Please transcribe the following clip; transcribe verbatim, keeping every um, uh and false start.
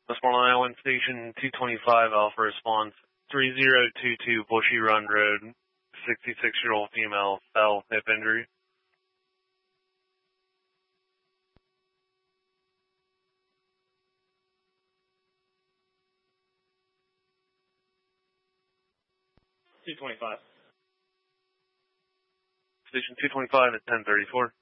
Westmoreland, Iowa, Station two twenty-five, Alpha Response, three zero two two Bushy Run Road, sixty-six-year-old female, fell, hip injury. two twenty-five. Station two twenty-five at ten thirty-four.